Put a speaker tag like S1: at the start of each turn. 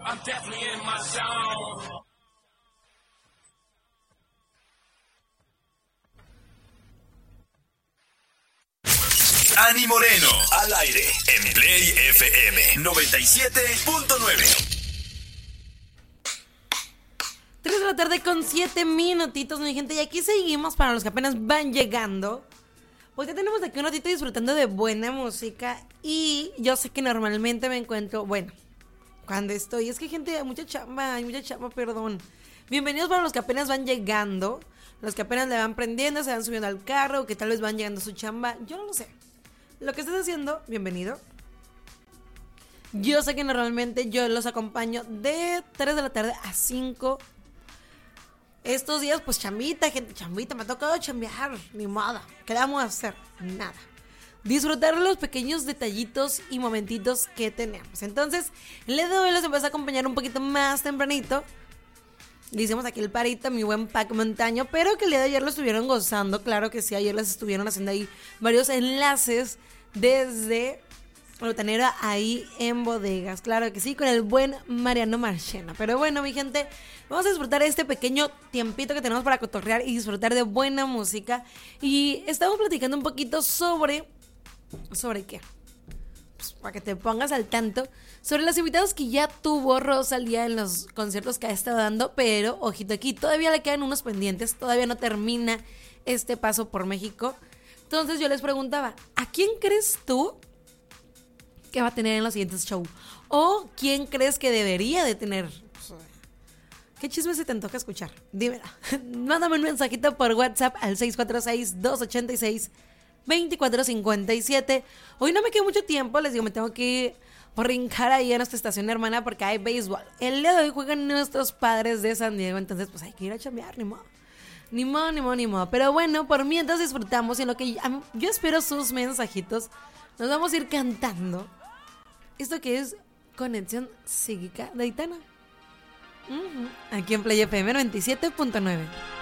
S1: I'm definitely in my zone.
S2: Ani Moreno, al aire, en Play FM 97.9.
S3: 3 de la tarde con 7 minutitos, mi gente. Y aquí seguimos para los que apenas van llegando. Pues ya tenemos aquí un ratito disfrutando de buena música. Y yo sé que normalmente me encuentro, bueno, cuando estoy, es que gente, hay mucha chamba, perdón. Bienvenidos para los que apenas van llegando, los que apenas le van prendiendo, se van subiendo al carro, que tal vez van llegando a su chamba. Yo no lo sé. Lo que estés haciendo, bienvenido. Yo sé que normalmente yo los acompaño de 3 de la tarde a 5. Estos días, pues chambita, gente, chambita, me ha tocado chambear, ni modo. ¿Qué le vamos a hacer? Nada. Disfrutar los pequeños detallitos y momentitos que tenemos. Entonces, el día de hoy los empiezo a acompañar un poquito más tempranito. Le hicimos aquí el parito, mi buen Pac Montaño, pero que el día de ayer lo estuvieron gozando. Claro que sí, ayer les estuvieron haciendo ahí varios enlaces desde Botanera ahí en Bodegas. Claro que sí, con el buen Mariano Marchena. Pero bueno, mi gente, vamos a disfrutar este pequeño tiempito que tenemos para cotorrear y disfrutar de buena música. Y estamos platicando un poquito sobre... ¿Sobre qué? Pues para que te pongas al tanto, sobre los invitados que ya tuvo Rosalía en los conciertos que ha estado dando, pero ojito aquí, todavía le quedan unos pendientes, todavía no termina este paso por México. Entonces yo les preguntaba, ¿a quién crees tú que va a tener en los siguientes shows? ¿O quién crees que debería de tener? ¿Qué chisme se te antoja escuchar? Dímelo. Mándame un mensajito por WhatsApp al 646-286-2457. Hoy no me queda mucho tiempo, les digo, me tengo que brincar ahí a nuestra estación hermana porque hay béisbol. El día de hoy juegan nuestros Padres de San Diego, entonces pues hay que ir a chambear, ni modo. Ni modo. Pero bueno, por mientras disfrutamos y en lo que yo espero sus mensajitos, nos vamos a ir cantando esto que es Conexión Psíquica de Aitana. Aquí en Play FM 97.9.